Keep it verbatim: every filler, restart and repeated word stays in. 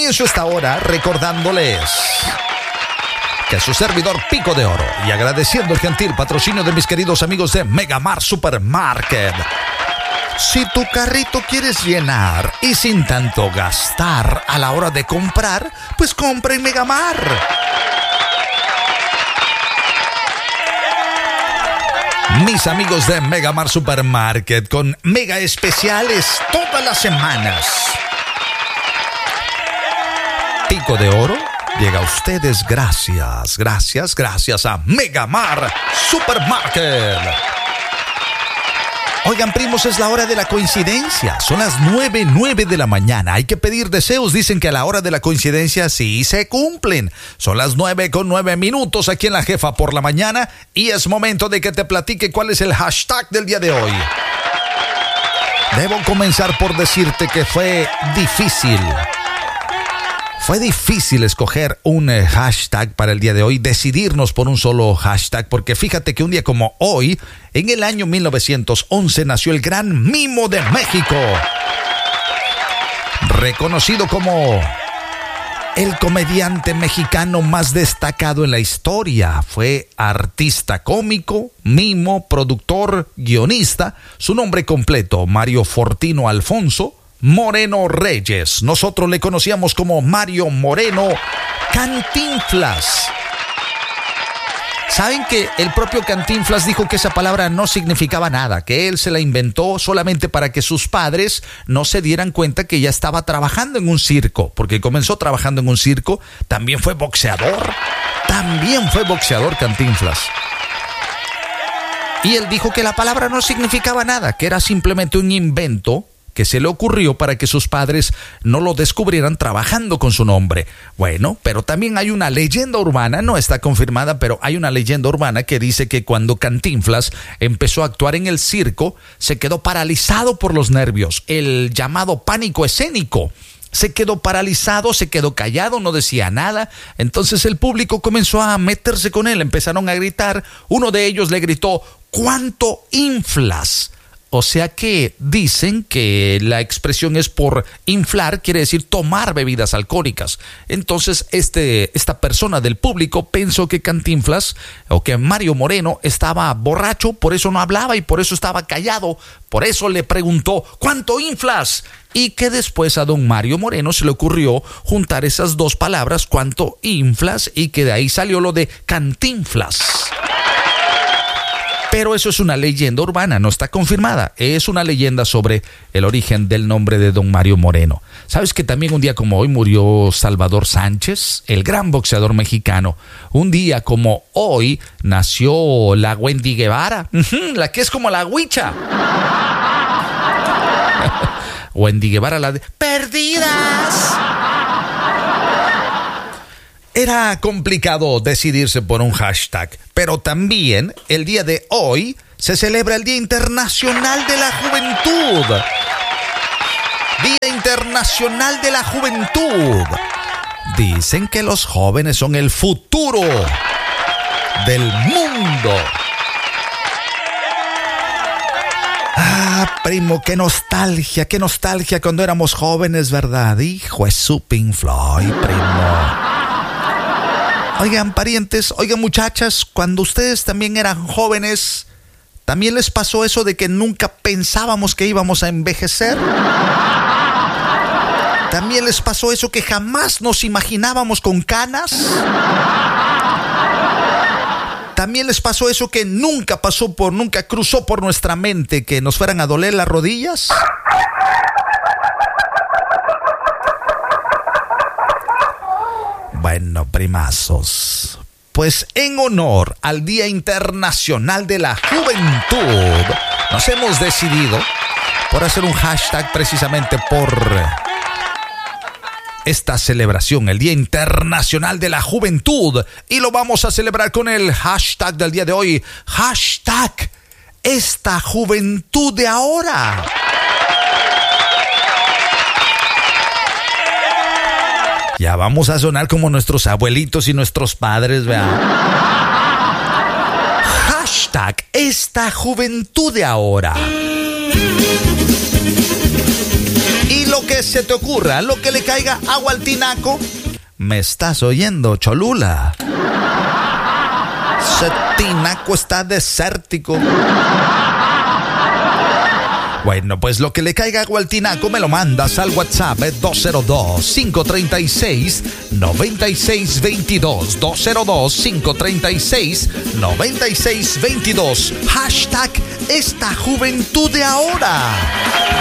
comienzo esta hora recordándoles que su servidor Pico de Oro, y agradeciendo el gentil patrocinio de mis queridos amigos de Megamar Supermarket. Si tu carrito quieres llenar y sin tanto gastar a la hora de comprar, pues compra en Megamar. Mis amigos de Megamar Supermarket con mega especiales todas las semanas. Pico de Oro llega a ustedes gracias, gracias, gracias a Megamar Supermarket. Oigan, primos, es la hora de la coincidencia. Son las nueve, nueve de la mañana. Hay que pedir deseos. Dicen que a la hora de la coincidencia sí se cumplen. Son las nueve con nueve minutos aquí en La Jefa por la mañana. Y es momento de que te platique cuál es el hashtag del día de hoy. Debo comenzar por decirte que fue difícil. Fue difícil escoger un eh, hashtag para el día de hoy, decidirnos por un solo hashtag, porque fíjate que un día como hoy, en el año mil novecientos once, nació el gran mimo de México, reconocido como el comediante mexicano más destacado en la historia. Fue artista cómico, mimo, productor, guionista. Su nombre completo, Mario Fortino Alfonso Moreno Reyes. Nosotros le conocíamos como Mario Moreno Cantinflas. ¿Saben que el propio Cantinflas dijo que esa palabra no significaba nada? Que él se la inventó solamente para que sus padres no se dieran cuenta que ya estaba trabajando en un circo. Porque comenzó trabajando en un circo. También fue boxeador. También fue boxeador Cantinflas. Y él dijo que la palabra no significaba nada, que era simplemente un invento que se le ocurrió para que sus padres no lo descubrieran trabajando con su nombre. Bueno, pero también hay una leyenda urbana, no está confirmada, pero hay una leyenda urbana que dice que cuando Cantinflas empezó a actuar en el circo, se quedó paralizado por los nervios, el llamado pánico escénico. Se quedó paralizado, se quedó callado, no decía nada. Entonces el público comenzó a meterse con él, empezaron a gritar. Uno de ellos le gritó: ¿cuánto inflas? O sea que dicen que la expresión es por inflar, quiere decir tomar bebidas alcohólicas. Entonces este, esta persona del público pensó que Cantinflas o que Mario Moreno estaba borracho, por eso no hablaba y por eso estaba callado. Por eso le preguntó: ¿cuánto inflas? Y que después a don Mario Moreno se le ocurrió juntar esas dos palabras, ¿cuánto inflas? Y que de ahí salió lo de Cantinflas. Pero eso es una leyenda urbana, no está confirmada. Es una leyenda sobre el origen del nombre de don Mario Moreno. ¿Sabes que también un día como hoy murió Salvador Sánchez, el gran boxeador mexicano? Un día como hoy nació la Wendy Guevara, la que es como la Huicha. Wendy Guevara, la de Perdidas. Era complicado decidirse por un hashtag, pero también el día de hoy se celebra el Día Internacional de la Juventud. Día Internacional de la Juventud. Dicen que los jóvenes son el futuro del mundo. Ah, primo, qué nostalgia, qué nostalgia cuando éramos jóvenes, ¿verdad? Hijo de su Pink Floyd, primo. Oigan, parientes, oigan, muchachas, cuando ustedes también eran jóvenes, ¿también les pasó eso de que nunca pensábamos que íbamos a envejecer? ¿También les pasó eso que jamás nos imaginábamos con canas? ¿También les pasó eso que nunca pasó por, nunca cruzó por nuestra mente que nos fueran a doler las rodillas? Bueno, primazos, pues en honor al Día Internacional de la Juventud, nos hemos decidido por hacer un hashtag precisamente por esta celebración, el Día Internacional de la Juventud, y lo vamos a celebrar con el hashtag del día de hoy, hashtag esta juventud de ahora. Ya vamos a sonar como nuestros abuelitos y nuestros padres, ¿verdad? Hashtag esta juventud de ahora. Y lo que se te ocurra, lo que le caiga agua al tinaco. ¿Me estás oyendo, Cholula? Ese tinaco está desértico. Bueno, pues lo que le caiga agua al tinaco me lo mandas al WhatsApp eh, dos cero dos, cinco tres seis, nueve seis dos dos. dos cero dos, cinco tres seis, nueve seis dos dos. Hashtag esta juventud de ahora.